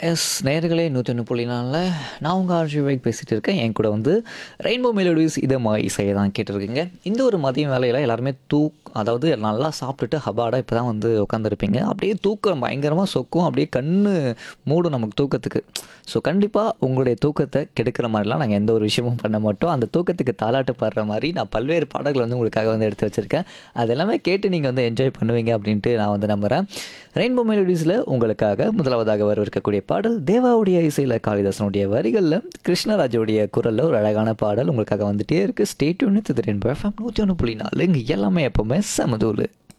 நேயர்களே 101.4 நான் உங்கள் ஆர்ஜி வைக் பேசிகிட்டு இருக்கேன். என் கூட வந்து ரெயின்போ மெலோடிஸ் இதமா இசையை தான் கேட்டுருக்கீங்க. இந்த ஒரு மதியம் வேலையில் எல்லாருமே அதாவது நல்லா சாப்பிட்டுட்டு ஹபாடா இப்போ தான் வந்து உட்காந்துருப்பீங்க. அப்படியே தூக்கம் பயங்கரமாக சொக்கும், அப்படியே கண்ணு மூடும் நமக்கு தூக்கத்துக்கு. ஸோ கண்டிப்பாக உங்களுடைய தூக்கத்தை கெடுக்கிற மாதிரிலாம் நாங்கள் எந்த ஒரு விஷயமும் பண்ண மாட்டோம். அந்த தூக்கத்துக்கு தாலாட்டு பாடுற மாதிரி நான் பல்வேறு பாடல்கள் வந்து உங்களுக்காக வந்து எடுத்து வச்சுருக்கேன். அது எல்லாமே கேட்டு நீங்கள் வந்து என்ஜாய் பண்ணுவீங்க அப்படின்ட்டு நான் வந்து நம்புகிறேன். ரெயின்போ மெலோடிஸில் உங்களுக்காக முதலாவதாக வரவிருக்கக்கூடிய பாடல் தேவாவுடைய இசையில் காளிதாசனுடைய வரிகளில் கிருஷ்ணராஜோடைய குரலில் ஒரு அழகான பாடல் உங்களுக்காக வந்துட்டே இருக்குது. Stay tune with rainbow FM 101.4. இங்கே எல்லாமே எப்போவுமே சமதூள்.